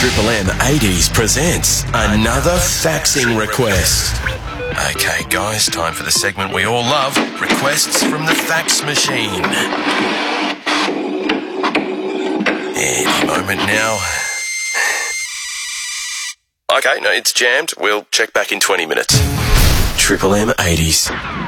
Triple M 80s presents another faxing request. Okay, guys, time for the segment we all love, requests from the fax machine. Any moment now. Okay, no, it's jammed. We'll check back in 20 minutes. Triple M 80s.